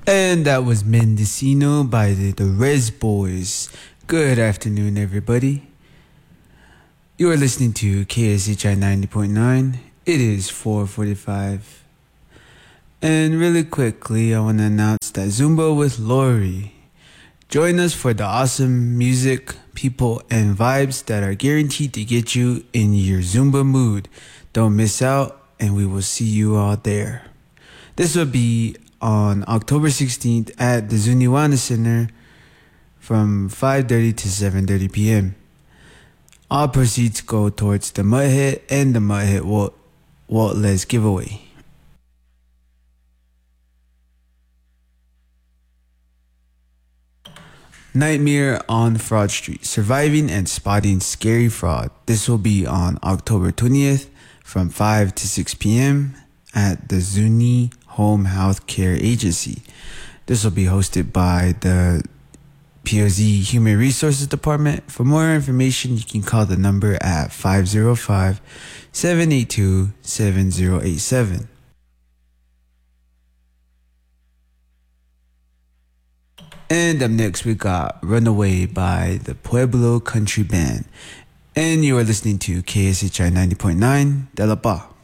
And that was Mendocino by the Rez Boys. Good afternoon, everybody. You are listening to KSHI 90.9. It is 4:45. And really quickly, I want to announce that Zumba with Lori. Join us for the awesome music, people, and vibes that are guaranteed to get you in your Zumba mood. Don't miss out, and we will see you all there. This will be on October 16th at the Zuniwana Center from 5:30 to 7:30 p.m. All proceeds go towards the Mudhead and the Mudhead Walt Les giveaway. Nightmare on Fraud Street, Surviving and Spotting Scary Fraud. This will be on October 20th from 5 to 6 p.m. at the Zuni Home Health Care Agency. This will be hosted by the POZ Human Resources Department. For more information, you can call the number at 505-782-7087. And up next, we got Runaway by the Pueblo Country Band. And you are listening to KSHI 90.9 De La Pa.